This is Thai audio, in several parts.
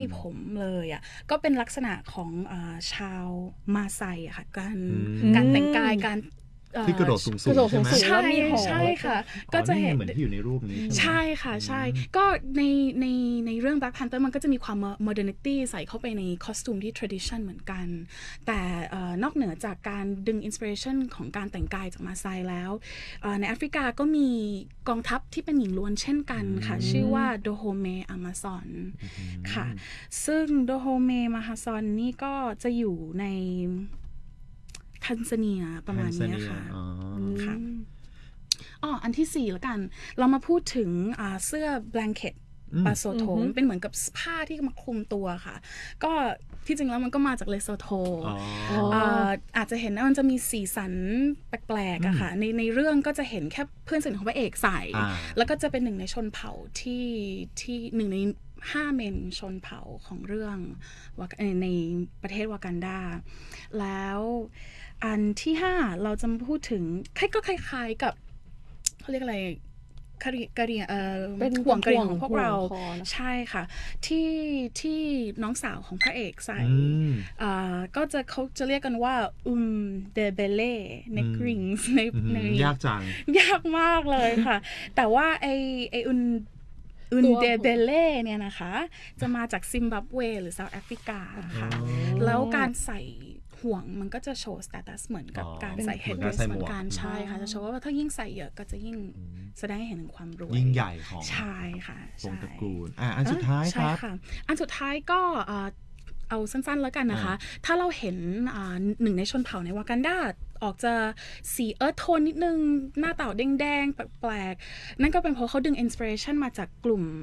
ผมเลยอ่ะก็เป็นลักษณะของชาวมาไซอะค่ะการแต่งกายการที่กระโดดสูงๆใช่ไหมใช่ใช่ค่ะก็จะเห็นเหมือนที่อยู่ในรูปนี้ใช่ไหมใช่ค่ะใช่ก็ในเรื่อง Black Panther มันก็จะมีความ modernity ใส่เข้าไปในคอสตูมที่ tradition เหมือนกันแต่นอกเหนือจากการดึง inspiration ของการแต่งกายจากมาไซแล้วในแอฟริกาก็มีกองทัพที่เป็นหญิงล้วนเช่นกันค่ะชื่อว่าโดโฮเมอามาซอนค่ะซึ่งโดโฮเมมาฮาซอนนี่ก็จะอยู่ในทันซาเนียประมาณนี้ค่ะค่ะอันที่4แล้วกันเรามาพูดถึงเสื้อ blanket บาโซโทเป็นเหมือนกับผ้าที่มาคลุมตัวค่ะก็ที่จริงแล้วมันก็มาจากเลโซโทอาจจะเห็นว่ามันจะมีสีสันแปลกๆอะค่ะในเรื่องก็จะเห็นแค่เพื่อนสนิทของพระเอกใส่แล้วก็จะเป็นหนึ่งในชนเผ่าที่หนึ่งใน5 เมนชนเผ่าของเรื่องในประเทศวากันดาแล้วอันที่5เราจะมาพูดถึงก็คล้ายๆกับเขาเรียกอะไรกะเหรี่ยงเป็นห่วงกะเหรี่ยงของพวกเราใช่ค่ะที่น้องสาวของพระเอกใส่ก็จะเขาจะเรียกกันว่าเดเบเล่ในกริงส์ในยากจังยากมากเลยค่ะแต่ว่าไอเดเบเล่เนี่ยนะคะจะมาจากซิมบับเวหรือเซาท์แอฟริกาค่ะแล้วการใส่ห่วงมันก็จะโชว์สเตตัสเหมือนกับการใส่เฮดเดรสเหมือนกันใช่ค่ะจะโชว์ว่าถ้ายิ่งใส่เยอะก็จะยิ่งแสดงให้เห็นถึงความรวยยิ่งใหญ่ของใช่ค่ะวงตระกูลอันสุดท้ายครับอันสุดท้ายก็เอาสั้นๆแล้วกันนะคะถ้าเราเห็นหนึ่งในชนเผ่าในวากันดาออกจะสีเอิร์ธโทนนิดนึงหน้าเต่าแดงๆแปลกๆนั่นก็เป็นเพราะเขาดึงอินสปิเรชันมาจากกลุ่ม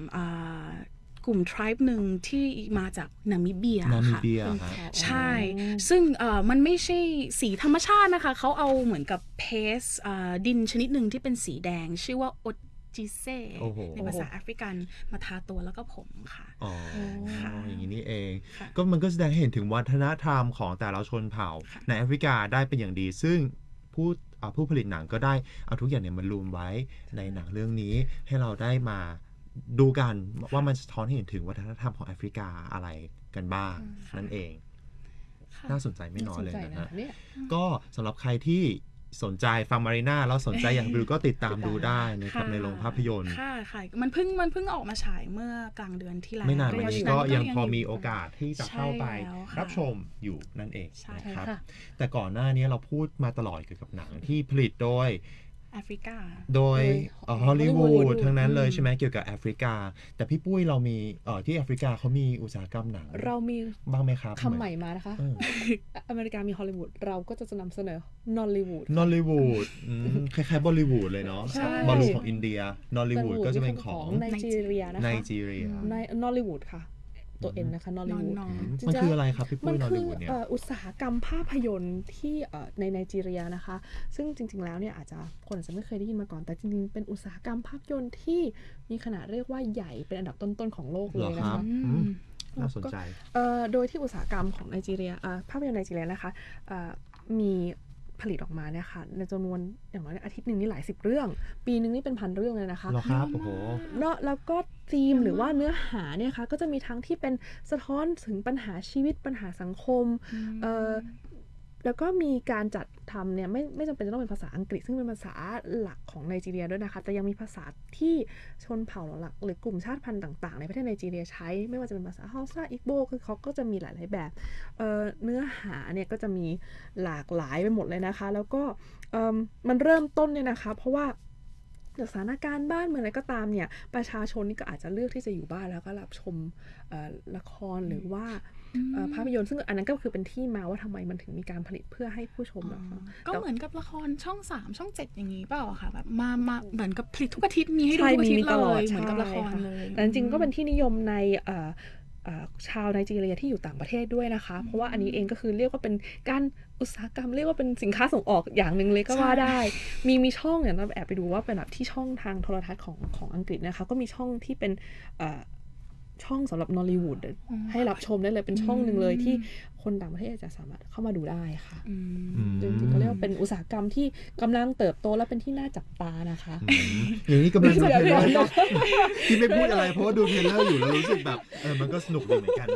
tribe หนึ่งที่มาจากนามิเบียค่ะใช่ซึ่งมันไม่ใช่สีธรรมชาตินะคะเขาเอาเหมือนกับเพสดินชนิดหนึ่งที่เป็นสีแดงชื่อว่าโอจิเซ่ในภาษาแอฟริกันมาทาตัวแล้วก็ผมค่ะอย่างนี้นี่เองก็มันก็แสดงให้เห็นถึงวัฒนธรรมของแต่ละชนเผ่าในแอฟริกาได้เป็นอย่างดีซึ่งผู้ผลิตหนังก็ได้เอาทุกอย่างเนี่ยมารวมไว้ในหนังเรื่องนี้ให้เราได้มาดูกันว่ามันสะท้อนให้เห็นถึงวัฒนธรรมของแอฟริกาอะไรกันบ้างนั่นเองน่าสนใจไม่น้อยเลยนะฮะก็สำหรับใครที่สนใจฟังมารีน่าแล้วสนใจอยากดูก็ติดตามดูได้นะครับในโรงภาพยนตร์ค่ะมันเพิ่งออกมาฉายเมื่อกลางเดือนที่แล้วไม่นานมานี้ก็ยังพอมีโอกาสที่จะเข้าไปรับชมอยู่นั่นเองนะครับแต่ก่อนหน้านี้เราพูดมาตลอดเกี่ยวกับหนังที่ผลิตโดยแอฟริกาโดยฮอลลีวูดทั้งนั้นเลยใช่ไหมเกี่ยวกับแอฟริกาแต่พี่ปุ้ยเรามีที่แอฟริกาเขามีอุตสาหกรรมหนังเรามีบ้างไหมครับคำใหม่มานะคะอเมริกามีฮอลลีวูดเราก็จะนำเสนอนอลลีวูดคล้ายๆบอลลีวูดเลยเนาะบอลลีวูดของอินเดียนอลลีวูดก็จะเป็นของไนจีเรียนะคะนอลลีวูดค่ะตัวเอ็นนะคะนอลลีวูดมันคืออะไรครับพี่ปุ้ยนอลลีวูดเนี่ยอุตสาหกรรมภาพยนตร์ที่ในไนจีเรียนะคะซึ่งจริงๆแล้วเนี่ยอาจจะไม่เคยได้ยินมาก่อนแต่จริงๆเป็นอุตสาหกรรมภาพยนตร์ที่มีขนาดเรียกว่าใหญ่เป็นอันดับต้นๆของโลกเลยนะคะน่าสนใจโดยที่อุตสาหกรรมของไนจีเรียภาพยนตร์ไนจีเรียนะคะมีผลิตออกมาเนี่ยค่ะในจำนวนอย่างน้อยอาทิตย์หนึ่งนี่หลาย10เรื่องปีนึงนี่เป็น1,000เรื่องเลยนะคะครับโอ้โหแล้วก็ธีมหรือว่าเนื้อหาเนี่ยค่ะก็จะมีทั้งที่เป็นสะท้อนถึงปัญหาชีวิตปัญหาสังคมแล้วก็มีการจัดทำเนี่ยไม่จำเป็นจะต้องเป็นภาษาอังกฤษซึ่งเป็นภาษาหลักของไนจีเรียด้วยนะคะแต่ยังมีภาษาที่ชนเผ่าหลักหรือกลุ่มชาติพันธุ์ต่างๆในประเทศไนจีเรียใช้ไม่ว่าจะเป็นภาษาฮาวซาอิกโบคือเขาก็จะมีหลายๆแบบเนื้อหาเนี่ยก็จะมีหลากหลายไปหมดเลยนะคะแล้วก็มันเริ่มต้นเนี่ยนะคะเพราะว่าสถานการณ์บ้านเมืองอะไรก็ตามเนี่ยประชาชนนี่ก็อาจจะเลือกที่จะอยู่บ้านแล้วก็รับชมละครหรือว่าภาพยนตร์ซึ่งอันนั้นก็คือเป็นที่มาว่าทำไมมันถึงมีการผลิตเพื่อให้ผู้ชมก็เหมือนกับละครช่อง3ช่อง7อย่างนี้เปล่าค่ะแบบมาเหมือนกับผลิตทุกอาทิตย์มีให้ดูทุกอาทิตย์เลยเหมือนกับละครเลยแต่จริงๆก็เป็นที่นิยมในชาวไนจีเรียที่อยู่ต่างประเทศด้วยนะคะเพราะว่าอันนี้เองก็คือเรียกว่าเป็นการอุตสาหกรรมเรียกว่าเป็นสินค้าส่งออกอย่างหนึ่งเลยก็ว่าได้มีช่องเนี่ยเราแอบไปดูว่าเป็นแบบที่ช่องทางโทรทัศน์ของอังกฤษนะคะก็มีช่องที่เป็นช่องสำหรับนอลลีวูดให้รับชมได้เลยเป็นช่องหนึ่งเลยที่คนต่างประเทศจะสามารถเข้ามาดูได้ค่ะจริงๆก็เรียกว่าเป็นอุตสาหกรรมที่กำลังเติบโตและเป็นที่น่าจับตานะคะอย่างนี้กำลังจะที่ไม่พูดอะไรเพราะว่าดูเทรลเลอร์อยู่แล้วรู้สึกแบบมันก็สนุกดีเหมือนกัน